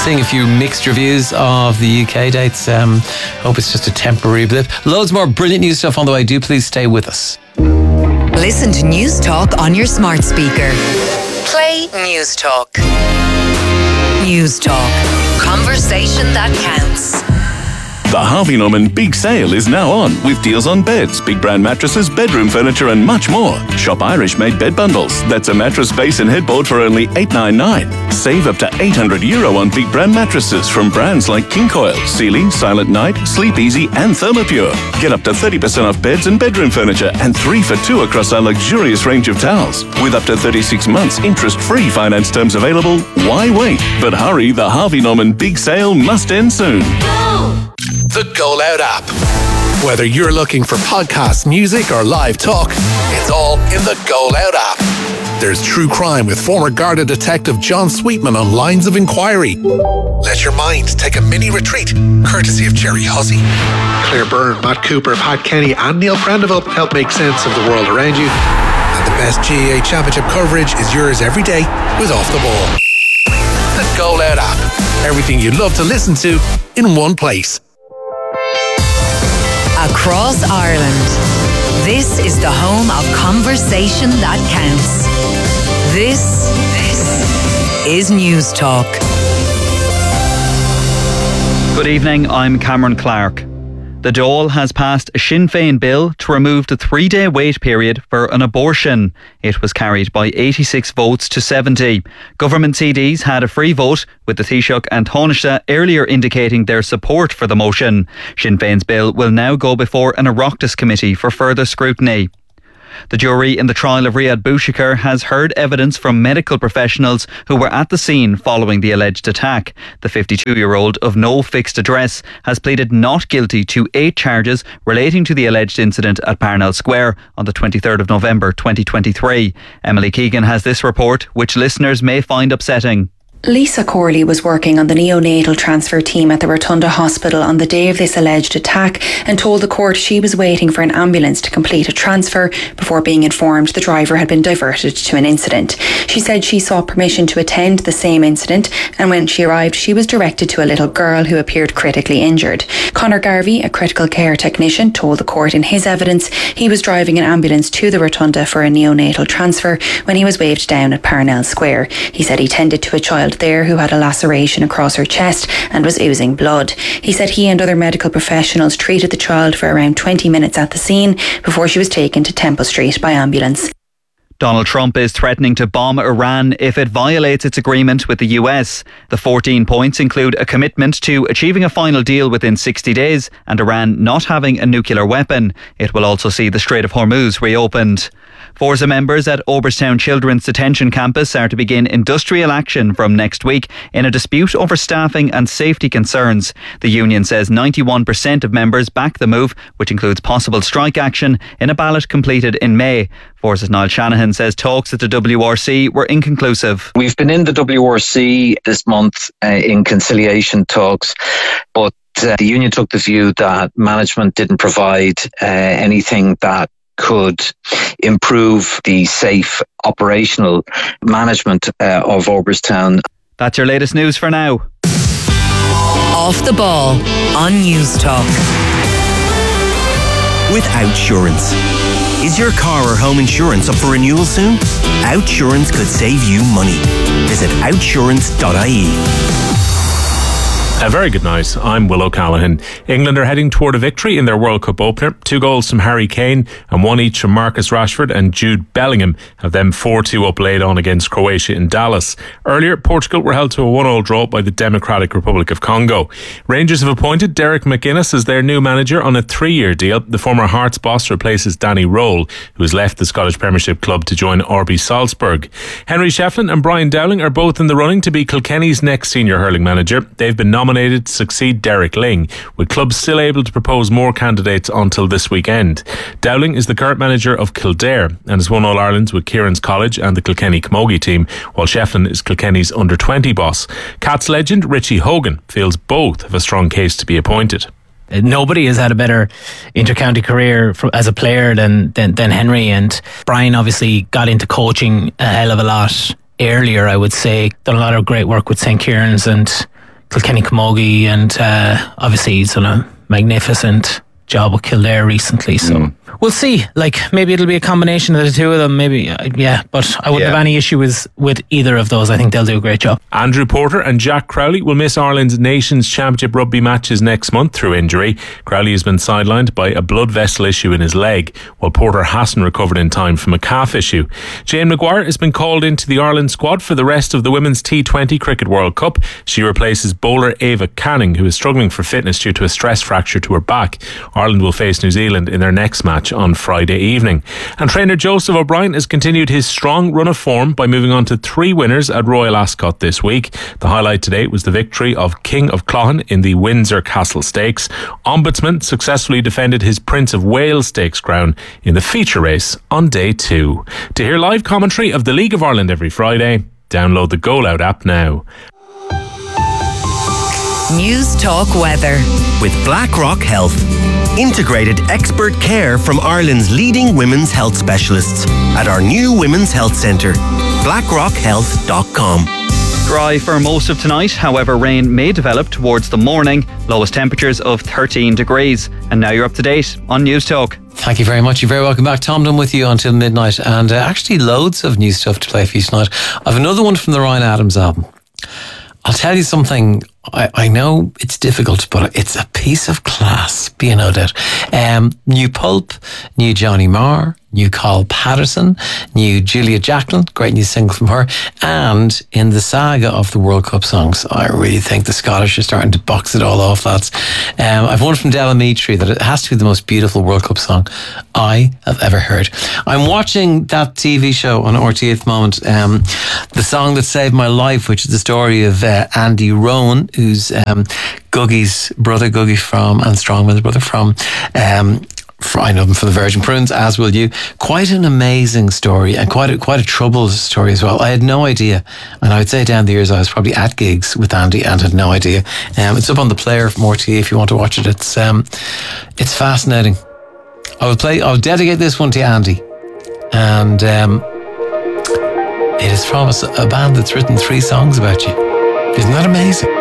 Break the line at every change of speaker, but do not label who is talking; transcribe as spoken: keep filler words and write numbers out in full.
seeing a few mixed reviews of the U K dates. Um, hope it's just a temporary blip. Loads more brilliant news stuff on the way. Do please stay with us.
Listen to News Talk on your smart speaker. Play News Talk. News Talk. Conversation that counts.
The Harvey Norman Big Sale is now on with deals on beds, big brand mattresses, bedroom furniture and much more. Shop Irish-made bed bundles. That's a mattress base and headboard for only eight ninety-nine. Save up to eight hundred euro on big brand mattresses from brands like King Coil, Sealy, Silent Night, Sleep Easy and Thermopure. Get up to thirty percent off beds and bedroom furniture and three for two across our luxurious range of towels. With up to thirty-six months interest-free finance terms available, why wait? But hurry, the Harvey Norman Big Sale must end soon.
The Go Loud app. Whether you're looking for podcasts, music, or live talk, it's all in the Go Loud app. There's true crime with former Garda detective John Sweetman on Lines of Inquiry. Let your mind take a mini retreat, courtesy of Jerry Hussey. Claire Byrne, Matt Cooper, Pat Kenny, and Neil Prendeville help make sense of the world around you. And the best G A A Championship coverage is yours every day with Off the Ball. The Go Loud app. Everything you'd love to listen to in one place.
Across Ireland, this is the home of conversation that counts. This, this is News Talk.
Good evening, I'm Cameron Clark. The Dáil has passed a Sinn Féin bill to remove the three-day wait period for an abortion. It was carried by eighty-six votes to seventy. Government C Ds had a free vote, with the Taoiseach and Taoiseach earlier indicating their support for the motion. Sinn Féin's bill will now go before an Oireachtas committee for further scrutiny. The jury in the trial of Riyad Bouchikar has heard evidence from medical professionals who were at the scene following the alleged attack. The fifty-two-year-old of no fixed address has pleaded not guilty to eight charges relating to the alleged incident at Parnell Square on the twenty-third of November twenty twenty-three. Emily Keegan has this report, which listeners may find upsetting.
Lisa Corley was working on the neonatal transfer team at the Rotunda Hospital on the day of this alleged attack and told the court she was waiting for an ambulance to complete a transfer before being informed the driver had been diverted to an incident. She said she sought permission to attend the same incident, and when she arrived she was directed to a little girl who appeared critically injured. Conor Garvey, a critical care technician, told the court in his evidence he was driving an ambulance to the Rotunda for a neonatal transfer when he was waved down at Parnell Square. He said he tended to a child there who had a laceration across her chest and was oozing blood. He said he and other medical professionals treated the child for around twenty minutes at the scene before she was taken to Temple Street by ambulance.
Donald Trump is threatening to bomb Iran if it violates its agreement with the U S. The fourteen points include a commitment to achieving a final deal within sixty days and Iran not having a nuclear weapon. It will also see the Strait of Hormuz reopened. Forza members at Oberstown Children's Detention Campus are to begin industrial action from next week in a dispute over staffing and safety concerns. The union says ninety-one percent of members back the move, which includes possible strike action, in a ballot completed in May. Forza's Niall Shanahan says talks at the W R C were inconclusive.
We've been in the W R C this month uh, in conciliation talks, but uh, the union took the view that management didn't provide uh, anything that could improve the safe operational management uh, of Oberstown.
That's your latest news for now.
Off the Ball on News Talk.
With Outsurance. Is your car or home insurance up for renewal soon? Outsurance could save you money. Visit outsurance dot I E.
A very good night. I'm Will O'Callaghan. England are heading toward a victory in their World Cup opener. Two goals from Harry Kane and one each from Marcus Rashford and Jude Bellingham have them four two up laid on against Croatia in Dallas. Earlier, Portugal were held to a one all draw by the Democratic Republic of Congo. Rangers have appointed Derek McInnes as their new manager on a three-year deal. The former Hearts boss replaces Danny Roll, who has left the Scottish Premiership club to join R B Salzburg. Henry Shefflin and Brian Dowling are both in the running to be Kilkenny's next senior hurling manager. They've been nominated nominated to succeed Derek Ling, with clubs still able to propose more candidates until this weekend. Dowling is the current manager of Kildare and has won All-Irelands with Kieran's College and the Kilkenny Camogie team, while Shefflin is Kilkenny's under twenty boss. Cats legend Richie Hogan feels both have a strong case to be appointed.
Nobody has had a better inter-county career for, as a player than, than than Henry, and Brian obviously got into coaching a hell of a lot earlier, I would say. Done a lot of great work with Saint Kieran's and Kilkenny Camogie, and uh, obviously he's done a magnificent job with Kildare recently, so mm. we'll see. Like, maybe it'll be a combination of the two of them, maybe, uh, yeah, but I wouldn't yeah. have any issue with, with either of those. I think they'll do a great job.
Andrew Porter and Jack Crowley will miss Ireland's Nations Championship rugby matches next month through injury. Crowley has been sidelined by a blood vessel issue in his leg, while Porter hasn't recovered in time from a calf issue. Jane Maguire has been called into the Ireland squad for the rest of the Women's T twenty Cricket World Cup. She replaces bowler Ava Canning, who is struggling for fitness due to a stress fracture to her back. Ireland will face New Zealand in their next match on Friday evening. And trainer Joseph O'Brien has continued his strong run of form by moving on to three winners at Royal Ascot this week. The highlight today was the victory of King of Clohan in the Windsor Castle Stakes. Ombudsman successfully defended his Prince of Wales Stakes crown in the feature race on day two. To hear live commentary of the League of Ireland every Friday, download the Goal Out app now.
News Talk Weather
with BlackRock Health. Integrated expert care from Ireland's leading women's health specialists at our new Women's Health Centre. blackrock health dot com.
Dry for most of tonight, however rain may develop towards the morning. Lowest temperatures of thirteen degrees. And now you're up to date on News Talk.
Thank you very much. You're very welcome back. Tom Dunn with you until midnight, and uh, actually loads of new stuff to play for you tonight. I have another one from the Ryan Adams album. I'll tell you something, I, I know it's difficult, but it's a piece of class, be no doubt. Um, new Pulp, new Johnny Marr, new Carl Patterson, new Julia Jacklin, great new single from her. And in the saga of the World Cup songs, I really think the Scottish are starting to box it all off, lads. Um, I've one from Della Mitri that it has to be the most beautiful World Cup song I have ever heard. I'm watching that T V show on R T É at the moment, um, The Song That Saved My Life, which is the story of uh, Andy Rowan, who's um, Guggie's brother, Guggie from, and Strongman's brother from... Um, For, I know them for the Virgin Prunes, as will you. Quite an amazing story, and quite a, quite a troubled story as well. I had no idea, and I would say down the years I was probably at gigs with Andy and had no idea. Um, it's up on the player from R T É if you want to watch it. It's um, it's fascinating. I will play. I'll dedicate this one to Andy, and um, it is from a, a band that's written three songs about you. Isn't that amazing?